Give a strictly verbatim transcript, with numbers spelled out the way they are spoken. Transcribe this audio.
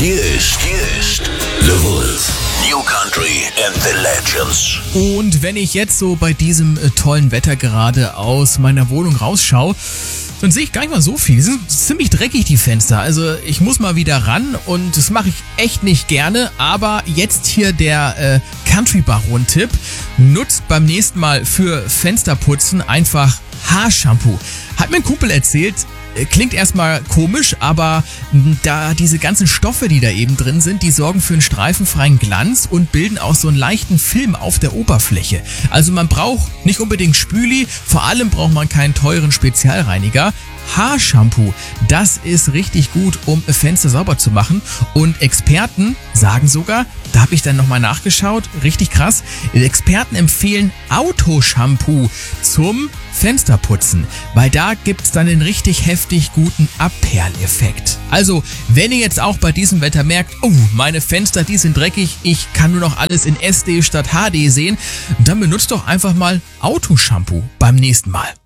Hier ist, hier ist The Wolf. New Country and the Legends. Und wenn ich jetzt so bei diesem äh, tollen Wetter gerade aus meiner Wohnung rausschaue, dann sehe ich gar nicht mal so viel. Die sind ziemlich dreckig, die Fenster. Also ich muss mal wieder ran und das mache ich echt nicht gerne. Aber jetzt hier der äh, Country-Baron-Tipp. Nutzt beim nächsten Mal für Fensterputzen einfach Haarshampoo. Hat mir ein Kumpel erzählt. Klingt erstmal komisch, aber da diese ganzen Stoffe, die da eben drin sind, die sorgen für einen streifenfreien Glanz und bilden auch so einen leichten Film auf der Oberfläche. Also man braucht nicht unbedingt Spüli, vor allem braucht man keinen teuren Spezialreiniger. Haarshampoo, das ist richtig gut, um Fenster sauber zu machen. Und Experten sagen sogar, da habe ich dann nochmal nachgeschaut, richtig krass, Experten empfehlen Autoshampoo zum Fensterputzen, weil da gibt's dann einen richtig heftig guten Abperleffekt. Also, wenn ihr jetzt auch bei diesem Wetter merkt, oh, meine Fenster, die sind dreckig, ich kann nur noch alles in S D statt H D sehen, dann benutzt doch einfach mal Autoshampoo beim nächsten Mal.